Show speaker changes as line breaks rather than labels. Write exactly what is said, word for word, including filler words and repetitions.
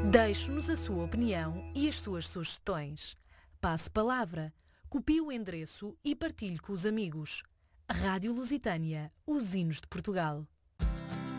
Deixe-nos a sua opinião e as suas sugestões. Passe palavra, copie o endereço e partilhe com os amigos. Rádio Lusitânia, os hinos de Portugal.